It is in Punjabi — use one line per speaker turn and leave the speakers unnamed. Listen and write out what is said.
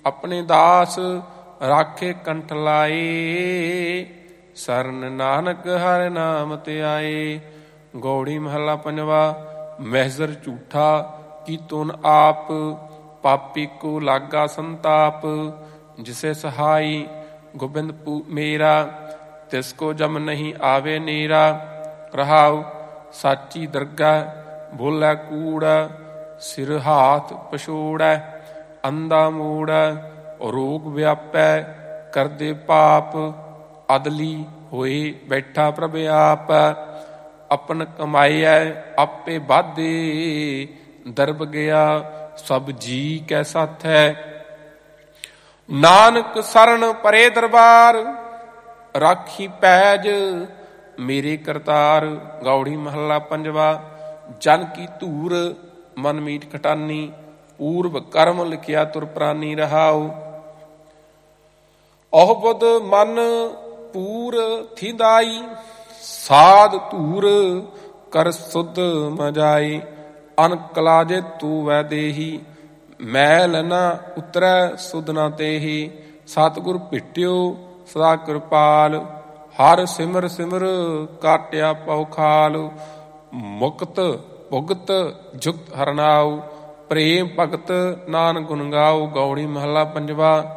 ਆਪਣੇ ਦਾਸ ਰਾਖੇ ਕੰਠ ਲਾਏ। ਸਰਨ ਨਾਨਕ ਹਰਿ ਨਾਮ ਤੇ ਆਏ। ਗੌੜੀ ਮਹੱਲਾ ਪੰਜਵਾ। ਮਹਿਜ਼ਰ ਝੂਠਾ ਕੀਤੋ ਨ ਆਪ, ਪਾਪੀ ਕੋ ਲਾਗਾ ਸੰਤਾਪ। ਜਿਸੇ ਸਹਾਈ ਗੋਬਿੰਦ ਮੇਰਾ, ਤਿਸ ਕੋ ਜਮ ਨਹੀਂ ਆਵੇ ਨੀਰਾ। ਰਹਾਉ ਸਾਚੀ ਦਰਗਾਹ ਬੋਲੇ ਕੂੜਾ, ਸਿਰ ਹਾਥ ਪਛੋੜੈ ਅੰਧਾ ਮੋੜੈ। ਰੋਗ ਵਿਆਪੈ ਕਰਦੇ ਪਾਪ, ਅਦਲੀ ਹੋਏ ਬੈਠਾ ਪ੍ਰਭ ਆਪ। ਆਪਨ ਕਮਾਈਐ ਆਪੇ ਬਾਧੇ, ਦਰਬ ਗਿਆ ਸਭ ਜੀ ਕੈ ਸਾਥੈ। ਨਾਨਕ ਸਰਣ ਪਰੇ ਦਰਬਾਰ, ਰਾਖੀ ਪੈਜ ਮੇਰੇ ਕਰਤਾਰ। ਗੌੜੀ ਮਹੱਲਾ ਪੰਜਵਾ। ਜਨ ਕੀ ਧੂਰ ਮਨ ਮੀਟ ਖਟਾਨੀ, ਪੂਰਬ ਕਰਮ ਲਿਖਿਆ ਤੁਰ ਪ੍ਰਾਨੀ। ਰਹਾਉ ਉਹ ਬੁੱਧ ਮਨ ਪੂਰ ਥਿੰਦਾਈ, ਸਾਧ ਧੂਰ ਕਰ ਸੁਧ ਮਜਾਈ। ਅਨਕਲਾ ਜੇ ਤੂੰ ਵੈ ਦੇਹੀ, ਮੈਲ ਨਾ ਉਤਰੈ ਸੁਧ ਨਾ ਤੇਹੀ। ਸਤਿਗੁਰ ਭਿਟਿਓ ਸਦਾ ਕਿਰਪਾਲ, ਹਰ ਸਿਮਰ ਸਿਮਰ ਕਾਟਿਆ ਪਉ ਖਾਲ। ਮੁਕਤ ਭੁਗਤ ਜੁਗਤ ਹਰਨਾਉ, ਪ੍ਰੇਮ ਭਗਤ ਨਾਨਕ ਗੁਣ ਗਾਉ। ਗੌੜੀ ਮਹੱਲਾ ਪੰਜਵਾ।